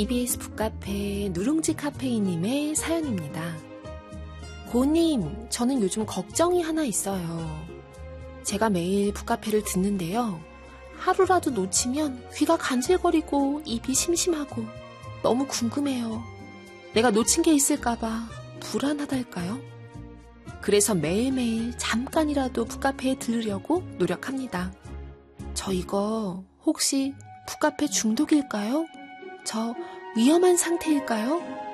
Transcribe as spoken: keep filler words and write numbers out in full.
이비에스 북카페 누룽지 카페인님의 사연입니다. 고님, 저는 요즘 걱정이 하나 있어요. 제가 매일 북카페를 듣는데요. 하루라도 놓치면 귀가 간질거리고 입이 심심하고 너무 궁금해요. 내가 놓친 게 있을까봐 불안하달까요? 그래서 매일매일 잠깐이라도 북카페에 들으려고 노력합니다. 저 이거 혹시 북카페 중독일까요? 저 위험한 상태일까요?